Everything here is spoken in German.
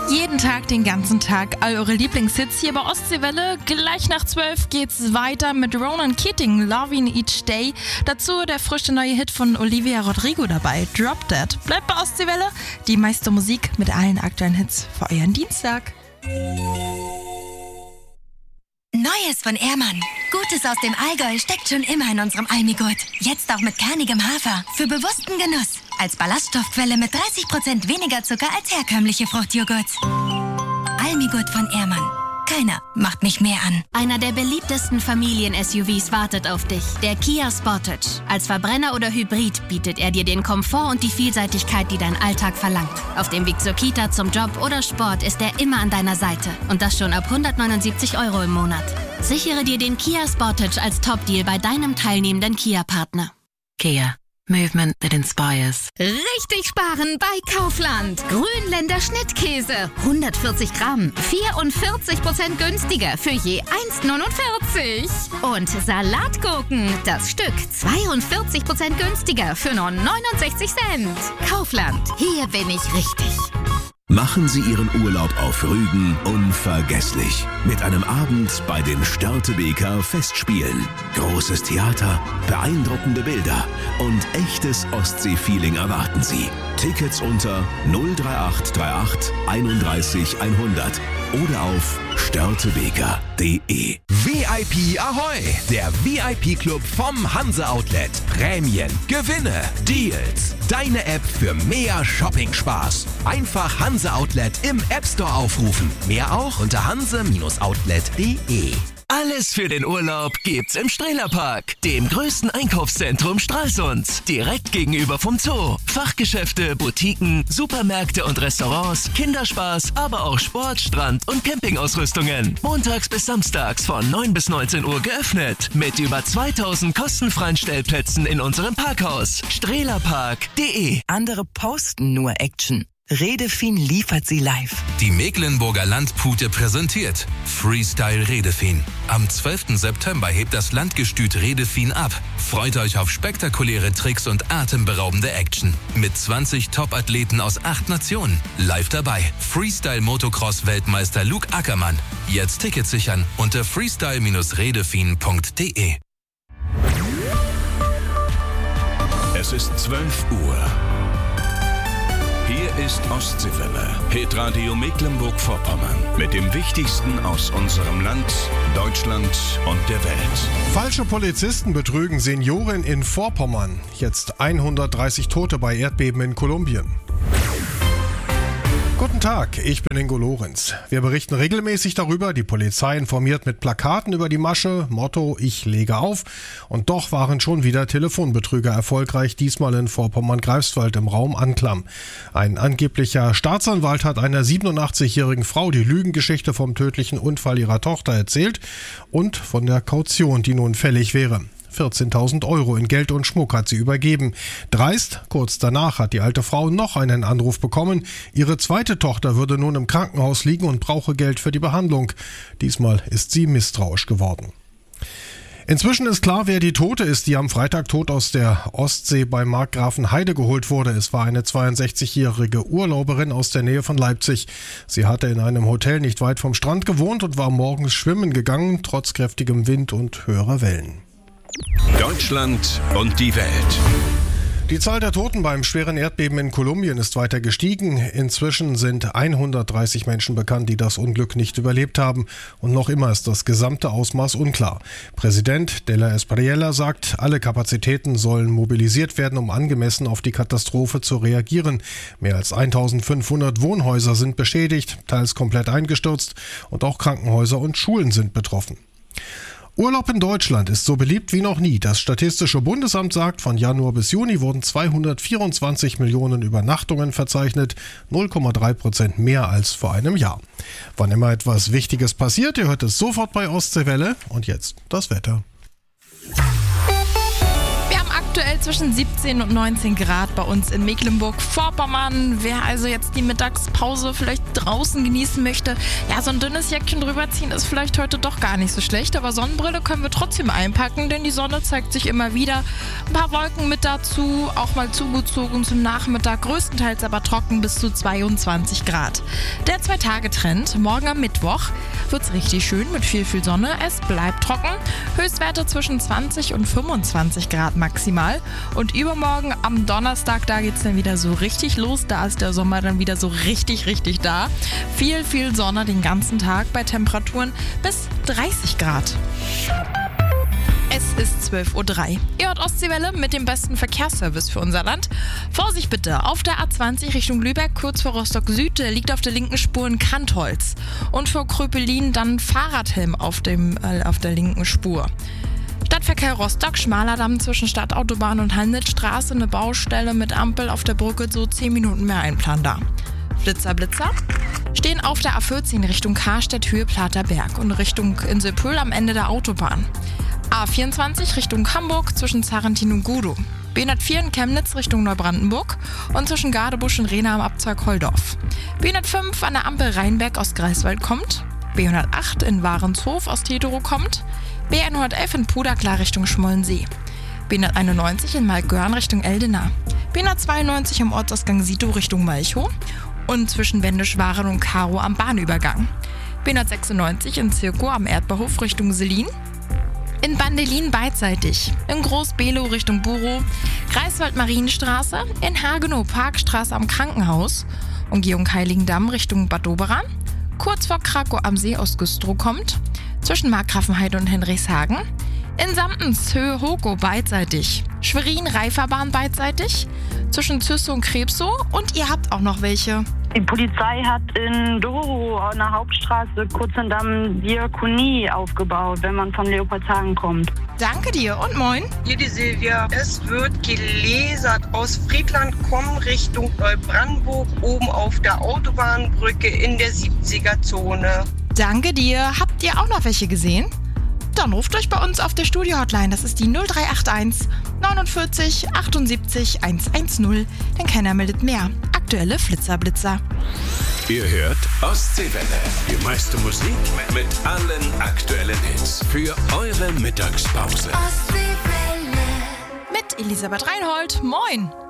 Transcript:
Jeden Tag, den ganzen Tag, all eure Lieblingshits hier bei Ostseewelle. Gleich nach 12 geht's weiter mit Ronan Keating, Loving Each Day. Dazu der frische neue Hit von Olivia Rodrigo dabei, Drop Dead. Bleibt bei Ostseewelle, die meiste Musik mit allen aktuellen Hits für euren Dienstag. Neues von Ehrmann. Gutes aus dem Allgäu steckt schon immer in unserem Almigurt. Jetzt auch mit kernigem Hafer. Für bewussten Genuss. Als Ballaststoffquelle mit 30% weniger Zucker als herkömmliche Fruchtjoghurts. Almigurt von Ehrmann. Keiner macht mich mehr an. Einer der beliebtesten Familien-SUVs wartet auf dich. Der Kia Sportage. Als Verbrenner oder Hybrid bietet er dir den Komfort und die Vielseitigkeit, die dein Alltag verlangt. Auf dem Weg zur Kita, zum Job oder Sport ist er immer an deiner Seite. Und das schon ab 179 € im Monat. Sichere dir den Kia Sportage als Top-Deal bei deinem teilnehmenden Kia-Partner. Kia. Movement that inspires. Richtig sparen bei Kaufland. Grünländer Schnittkäse. 140 Gramm. 44% günstiger für je 1,49. Und Salatgurken. Das Stück 42% günstiger für nur 69 Cent. Kaufland. Hier bin ich richtig. Machen Sie Ihren Urlaub auf Rügen unvergesslich. Mit einem Abend bei den Störtebeker Festspielen. Großes Theater, beeindruckende Bilder und echtes Ostsee-Feeling erwarten Sie. Tickets unter 03838 31 100 oder auf störtebeker.de. VIP Ahoi! Der VIP-Club vom Hanse Outlet. Prämien, Gewinne, Deals. Deine App für mehr Shopping-Spaß. Einfach Hanse Outlet im App Store aufrufen. Mehr auch unter hanse-outlet.de. Alles für den Urlaub gibt's im Strehlerpark, dem größten Einkaufszentrum Stralsunds. Direkt gegenüber vom Zoo. Fachgeschäfte, Boutiquen, Supermärkte und Restaurants, Kinderspaß, aber auch Sport, Strand und Campingausrüstungen. Montags bis samstags von 9 bis 19 Uhr geöffnet. Mit über 2000 kostenfreien Stellplätzen in unserem Parkhaus. Strehlerpark.de. Andere posten nur Action. Redefin liefert sie live. Die Mecklenburger Landpute präsentiert Freestyle Redefin. Am 12. September hebt das Landgestüt Redefin ab. Freut euch auf spektakuläre Tricks und atemberaubende Action. Mit 20 Top-Athleten aus 8 Nationen. Live dabei Freestyle-Motocross-Weltmeister Luke Ackermann. Jetzt Tickets sichern unter freestyle-redefin.de. Es ist 12 Uhr. Hier ist Ostseewelle, Hitradio Mecklenburg-Vorpommern. Mit dem Wichtigsten aus unserem Land, Deutschland und der Welt. Falsche Polizisten betrügen Seniorin in Vorpommern. Jetzt 130 Tote bei Erdbeben in Kolumbien. Guten Tag, ich bin Ingo Lorenz. Wir berichten regelmäßig darüber, die Polizei informiert mit Plakaten über die Masche, Motto, ich lege auf. Und doch waren schon wieder Telefonbetrüger erfolgreich, diesmal in Vorpommern-Greifswald im Raum Anklam. Ein angeblicher Staatsanwalt hat einer 87-jährigen Frau die Lügengeschichte vom tödlichen Unfall ihrer Tochter erzählt und von der Kaution, die nun fällig wäre. 14.000 € in Geld und Schmuck hat sie übergeben. Dreist, kurz danach hat die alte Frau noch einen Anruf bekommen. Ihre zweite Tochter würde nun im Krankenhaus liegen und brauche Geld für die Behandlung. Diesmal ist sie misstrauisch geworden. Inzwischen ist klar, wer die Tote ist, die am Freitag tot aus der Ostsee bei Markgrafenheide geholt wurde. Es war eine 62-jährige Urlauberin aus der Nähe von Leipzig. Sie hatte in einem Hotel nicht weit vom Strand gewohnt und war morgens schwimmen gegangen, trotz kräftigem Wind und höherer Wellen. Deutschland und die Welt. Die Zahl der Toten beim schweren Erdbeben in Kolumbien ist weiter gestiegen. Inzwischen sind 130 Menschen bekannt, die das Unglück nicht überlebt haben. Und noch immer ist das gesamte Ausmaß unklar. Präsident de la Espriella sagt, alle Kapazitäten sollen mobilisiert werden, um angemessen auf die Katastrophe zu reagieren. Mehr als 1500 Wohnhäuser sind beschädigt, teils komplett eingestürzt und auch Krankenhäuser und Schulen sind betroffen. Urlaub in Deutschland ist so beliebt wie noch nie. Das Statistische Bundesamt sagt, von Januar bis Juni wurden 224 Millionen Übernachtungen verzeichnet, 0,3% mehr als vor einem Jahr. Wann immer etwas Wichtiges passiert, ihr hört es sofort bei Ostseewelle. Und jetzt das Wetter. Aktuell zwischen 17 und 19 Grad bei uns in Mecklenburg-Vorpommern. Wer also jetzt die Mittagspause vielleicht draußen genießen möchte, ja, so ein dünnes Jäckchen drüber ziehen ist vielleicht heute doch gar nicht so schlecht, aber Sonnenbrille können wir trotzdem einpacken, denn die Sonne zeigt sich immer wieder. Ein paar Wolken mit dazu, auch mal zugezogen zum Nachmittag, größtenteils aber trocken bis zu 22 Grad. Der 2-Tage-Trend, morgen am Mittwoch wird's richtig schön mit viel Sonne, es bleibt trocken, Höchstwerte zwischen 20 und 25 Grad maximal und übermorgen am Donnerstag, da geht's dann wieder so richtig los, da ist der Sommer dann wieder so richtig da. Viel Sonne den ganzen Tag bei Temperaturen bis 30 Grad. Es ist 12:03 Uhr. Ihr hört Ostseewelle mit dem besten Verkehrsservice für unser Land. Vorsicht bitte, auf der A20 Richtung Lübeck, kurz vor Rostock Süd, liegt auf der linken Spur ein Kantholz. Und vor Kröpelin dann Fahrradhelm auf der linken Spur. Stadtverkehr Rostock, schmaler Damm zwischen Stadtautobahn und Handelsstraße, eine Baustelle mit Ampel auf der Brücke, so 10 Minuten mehr Einplan da. Blitzer stehen auf der A14 Richtung Karstedt, Höhe Platerberg und Richtung Inselpöhl am Ende der Autobahn. A24 Richtung Hamburg zwischen Zarrentin und Gudow. B104 in Chemnitz Richtung Neubrandenburg und zwischen Gadebusch und Rehna am Abzweig Holdorf. B105 an der Ampel Rheinberg aus Greifswald kommt. B108 in Warenshof aus Tetero kommt. B111 in Puderklar Richtung Schmollensee. B191 in Malgörn Richtung Eldena. B192 im Ortsausgang Sito Richtung Malchow und zwischen Wendischwaren und Karo am Bahnübergang. B196 in Zirkow am Erdbeerhof Richtung Selin. In Bandelin beidseitig, in Groß-Below Richtung Burow, Greifswald-Marienstraße, in Hagenow Parkstraße am Krankenhaus, Umgehung Heiligendamm Richtung Bad Doberan, kurz vor Krakow am See aus Güstrow kommt, zwischen Markgrafenheide und Henrichshagen, in Samtens Höhe Hokow beidseitig, Schwerin-Reiferbahn beidseitig, zwischen Züssow und Krebsow und ihr habt auch noch welche. Die Polizei hat in Dorow an der Hauptstraße kurz hinterm Diakonie aufgebaut, wenn man von Leopoldshagen kommt. Danke dir und moin. Hier die Silvia. Es wird gelasert aus Friedland kommen Richtung Neubrandenburg, oben auf der Autobahnbrücke in der 70er-Zone. Danke dir. Habt ihr auch noch welche gesehen? Dann ruft euch bei uns auf der Studio-Hotline. Das ist die 0381 49 78 110. Denn keiner meldet mehr. Aktuelle Flitzer-Blitzer. Ihr hört Ostseewelle. Die meiste Musik mit allen aktuellen Hits. Für eure Mittagspause. Mit Elisabeth Reinhold. Moin.